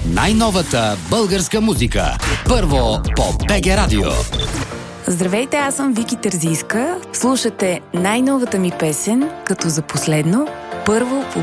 Най-новата българска музика. Първо по БГ Радио. Здравейте, аз съм Вики Терзийска. Слушате най-новата ми песен, като за последно, първо по